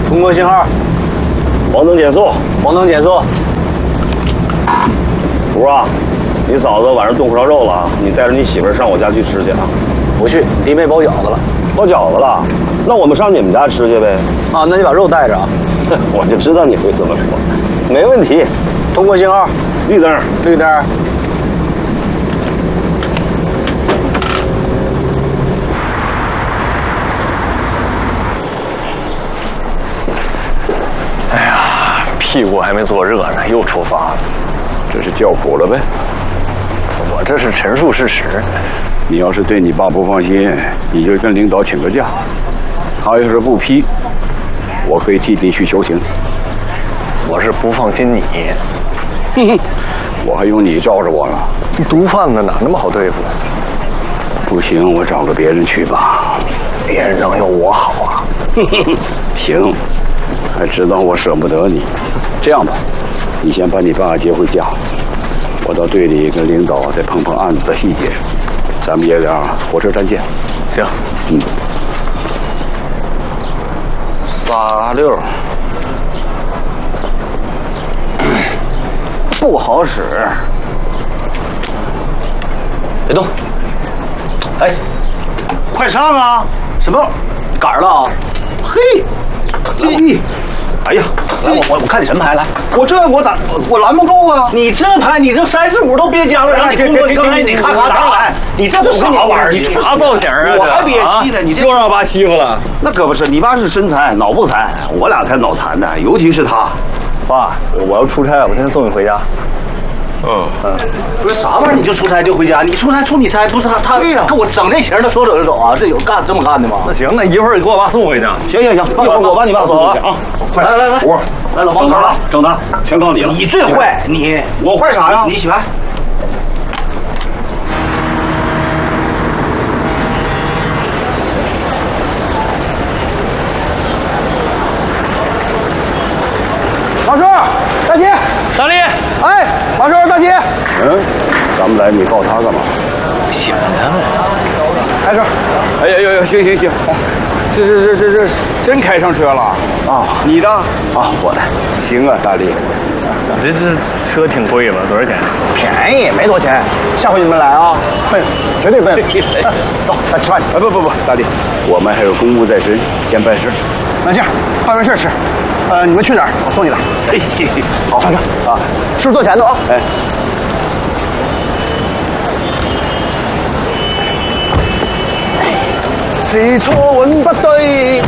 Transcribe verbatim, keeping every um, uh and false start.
通过信号， 黄灯减速， 黄灯减速。 五啊，你嫂子晚上炖红烧肉了啊，你带着你媳妇儿上我家去吃去啊。 不去，弟妹包饺子了。 包饺子了？那我们上你们家吃去呗。 啊，那你把肉带着啊。 我就知道你会这么说，没问题。 通过信号， 绿灯， 绿灯。 哎呀，屁股还没坐热呢，又出发了。 这是叫苦了呗？ 我这是陈述事实。 你要是对你爸不放心，你就跟领导请个假。他要是不批，我可以替你去求情。 我是不放心你。 哼哼，我还用你罩着我呢。 毒贩子哪那么好对付？ 不行，我找个别人去吧。 别人能有我好啊？ 行，还知道我舍不得你。这样吧，你先把你爸接回家，我到队里跟领导再碰碰案子的细节。咱们爷俩火车站见。 行， 嗯。 撒溜，不好使。 别动！哎， 快上啊！ 什么？杆儿了啊？ 嘿， 这， 哎呀， 来，我我我看你什么牌来？ 我这我咋我拦不住啊？ 你这牌，你这三十五都憋僵了，让你工作，刚才你咔咔上来，你这不啥玩意儿？ 你啥造型啊？ 我还憋气呢，你这又让我爸欺负了。 那可不是，你爸是身残脑不残，我俩才脑残呢，尤其是他。 爸，我要出差，我先送你回家。 嗯嗯，不是啥玩意儿，你就出差就回家？你出差出你差，不是他他跟我整这型的说走就走啊？这有干这么干的吗？ 那行，那一会儿你给我爸送回去。 行行行，一会儿我把你爸送回去啊！ 快来来来， 五，来老王头了，整的全靠你了。 你最坏，你我坏啥呀？ 你洗牌。 马叔，大姐， 大力， 哎，马叔，大姐，嗯，咱们来，你告他干嘛？ 想他们。 开车！哎呀呀呀，行行行，这这这这这真开上车了啊！你的啊， 我的。 行啊，大力。 这这车挺贵吧？多少钱？ 便宜，没多钱。下回你们来啊，笨死，绝对笨死。走，咱吃饭去。 啊不不不，大力，我们还有公务在身，先办事。 那这样，办完事吃。呃，你们去哪儿？我送你来。 嘿嘿嘿，好， 上车啊，是做钱的啊。 哎。 是错永不對，